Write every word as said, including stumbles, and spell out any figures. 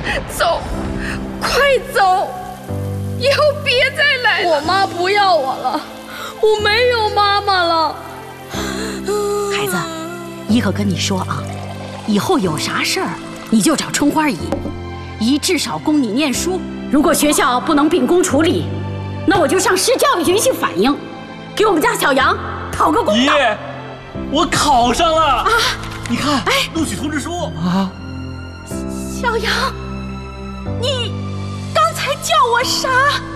走，快走，以后别再来了。 我妈不要我了，我没有妈妈了。 孩子，姨可跟你说啊，以后有啥事儿你就找春花姨，姨至少供你念书。如果学校不能秉公处理，那我就上市教育局去反映，给我们家小杨讨个公道。 姨，我考上了啊！你看，哎，录取通知书啊。 小杨，你刚才叫我啥？